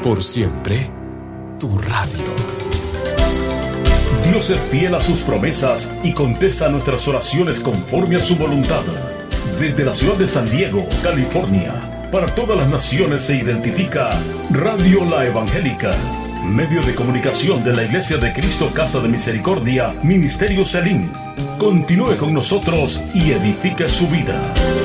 Por siempre, tu radio. Dios es fiel a sus promesas y contesta nuestras oraciones conforme a su voluntad. Desde la ciudad de San Diego, California, para todas las naciones se identifica Radio La Evangélica, medio de comunicación de la Iglesia de Cristo Casa de Misericordia, Ministerio Selim. Continúe con nosotros y edifique su vida.